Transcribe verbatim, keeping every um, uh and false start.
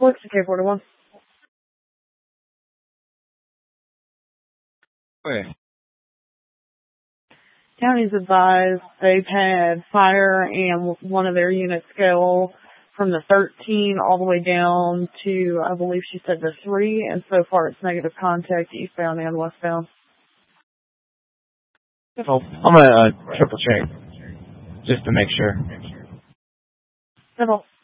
What's the K forty-one? Okay. County's advised they've had fire and one of their units go from the thirteen all the way down to, I believe she said the three, and so far it's negative contact eastbound and westbound. Oh, I'm going to uh, triple check just to make sure. Civil.